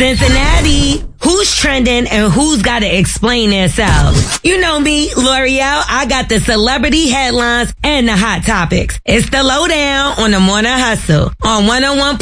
Cincinnati, who's trending and who's got to explain themselves? You know me, L'Oreal. I got the celebrity headlines and the hot topics. It's the lowdown on the morning hustle on 101.